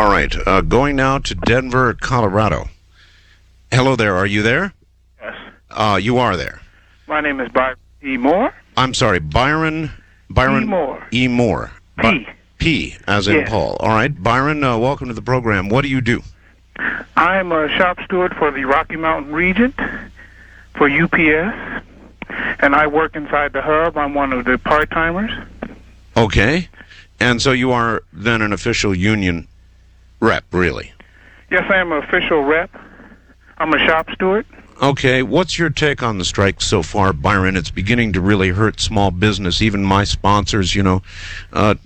All right, going now to Denver, Colorado. Hello there, are you there? Yes. You are there. My name is Byron E. Moore. I'm sorry, Byron E. Moore. E. Moore. P. P, as in Yes. Paul. All right, Byron, welcome to the program. What do you do? I'm a shop steward for the Rocky Mountain region for UPS, and I work inside the hub. I'm one of the part-timers. Okay, and so you are then an official union rep, really? Yes, I am an official rep. I'm a shop steward. Okay, what's your take on the strike so far, Byron? It's beginning to really hurt small business, even my sponsors,